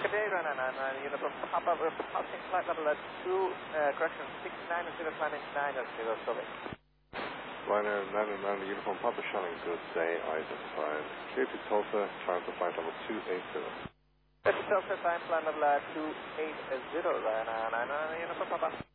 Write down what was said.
Good day, Ryanair 99, uniform Papa, we're passing flight level at 690, climbing 900, sorry. Ryanair 99, uniform Papa, Shannon, good day, identified. Clear to Tulsa, climb to flight level 280. Tulsa, time flight level 280, Ryanair 99, uniform Papa.